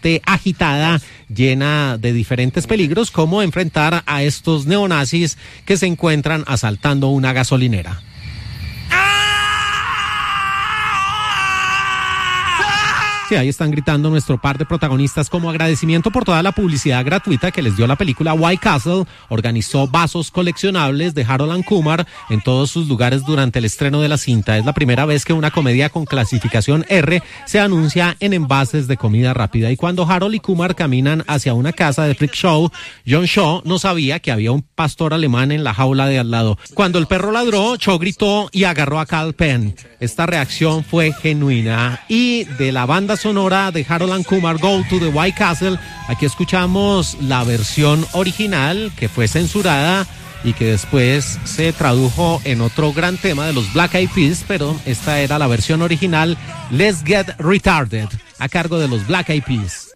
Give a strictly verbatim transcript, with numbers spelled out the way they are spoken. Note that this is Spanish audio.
bastante agitada, llena de diferentes peligros, como enfrentar a estos neonazis que se encuentran asaltando una gasolinera. Sí, ahí están gritando nuestro par de protagonistas. Como agradecimiento por toda la publicidad gratuita que les dio la película, White Castle organizó vasos coleccionables de Harold and Kumar en todos sus lugares durante el estreno de la cinta. Es la primera vez que una comedia con clasificación R se anuncia en envases de comida rápida. Y cuando Harold y Kumar caminan hacia una casa de freak show, John Shaw no sabía que había un pastor alemán en la jaula de al lado. Cuando el perro ladró, Shaw gritó y agarró a Carl Penn. Esta reacción fue genuina. Y de la banda sonora de Harold and Kumar, Go to the White Castle, aquí escuchamos la versión original que fue censurada y que después se tradujo en otro gran tema de los Black Eyed Peas, pero esta era la versión original, Let's Get Retarded, a cargo de los Black Eyed Peas.